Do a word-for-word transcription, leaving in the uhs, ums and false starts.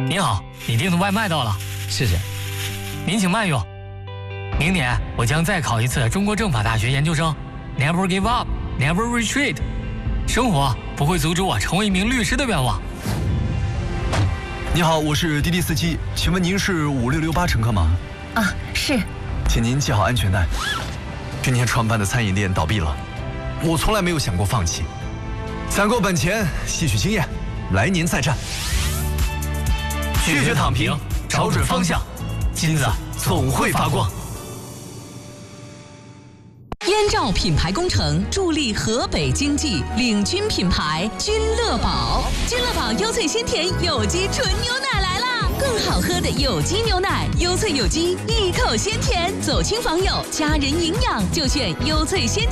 您好，你订的外卖到了，谢谢。您请慢用。明年我将再考一次中国政法大学研究生 ，Never give up, never retreat。生活不会阻止我成为一名律师的愿望。 你好，我是滴滴司机，请问您是五六六八乘客吗？ 啊，是。 请您系好安全带。今天创办的餐饮店倒闭了，我从来没有想过放弃。攒够本钱，吸取经验，来年再战。 拒绝躺平，找准方向，金子总会发光。 燕赵品牌工程助力河北经济，领军品牌君乐宝。君乐宝优萃鲜甜有机纯牛奶来啦！更好喝的有机牛奶，优萃有机，一口鲜甜，走亲访友，家人营养就选优萃鲜甜。